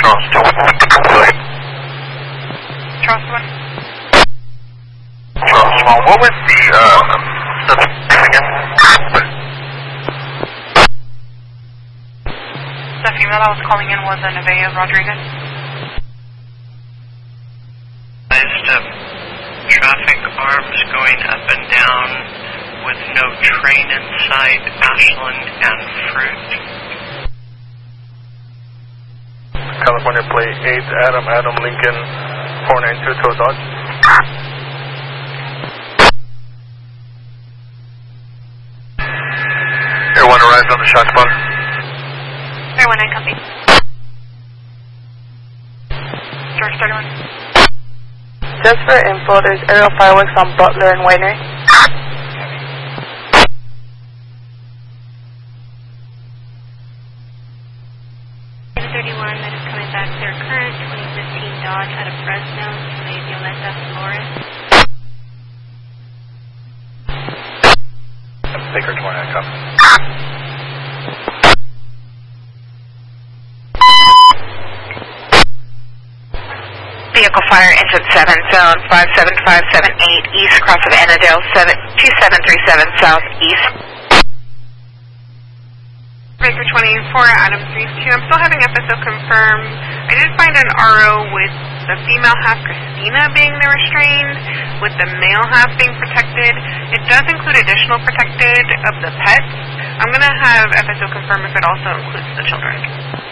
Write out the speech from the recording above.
Charleston. Charleston, what was the subject again? The female I was calling in was a Nevaeh Rodriguez. Traffic arms going up and down with no train in sight, Ashland and Fruit. California plate 8, Adam Lincoln, 492 to Dodge. Air 1 arrives on the shot spotter. Air 1, I copy. George 31. Just for info, there's aerial fireworks on Butler and Winery. Air 31 that is coming back their current 2015 Dodge out of Fresno to a Violeta Flores. Baker 20, I copy. Vehicle fire engine 7, zone 57578 east, cross of Annandale, 2737 southeast. Baker 24, Adam 32. I'm still having FSO confirm. I did find an RO with the female half, Christina, being the restrained, with the male half being protected. It does include additional protected of the pets. I'm going to have FSO confirm if it also includes the children.